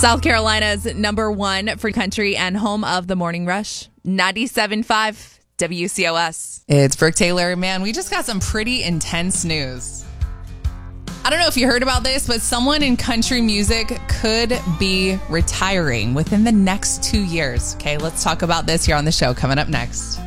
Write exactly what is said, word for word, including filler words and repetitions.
South Carolina's number one for country and home of the Morning Rush, ninety-seven point five W C O S. It's Brooke Taylor. Man, we just got some pretty intense news. I don't know if you heard about this, but someone in country music could be retiring within the next two years. Okay, let's talk about this here on the show coming up next.